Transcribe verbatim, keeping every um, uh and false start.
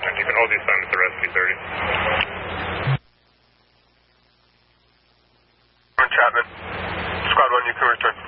And you can hold the assignment the rest of thirty. Chapman. Squad one, you can return.